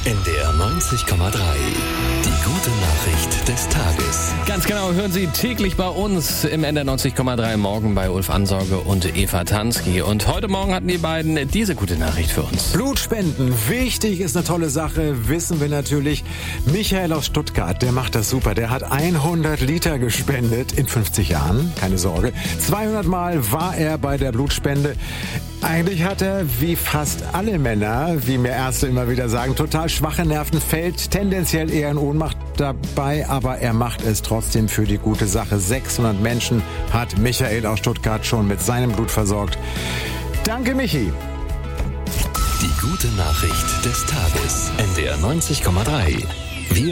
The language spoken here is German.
NDR 90,3. Die gute Nachricht des Tages. Ganz genau, hören Sie täglich bei uns im NDR 90,3 Morgen bei Ulf Ansorge und Eva Tansky. Und heute Morgen hatten die beiden diese gute Nachricht für uns. Blutspenden, wichtig, ist eine tolle Sache, wissen wir natürlich. Michael aus Stuttgart, der macht das super. Der hat 100 Liter gespendet in 50 Jahren, keine Sorge. 200 Mal war er bei der Blutspende. Eigentlich hat er, wie fast alle Männer, wie mir Ärzte immer wieder sagen, total schwache Nerven, fällt tendenziell eher in Ohnmacht dabei, aber er macht es trotzdem für die gute Sache. 600 Menschen hat Michael aus Stuttgart schon mit seinem Blut versorgt. Danke, Michi. Die gute Nachricht des Tages. NDR 90,3.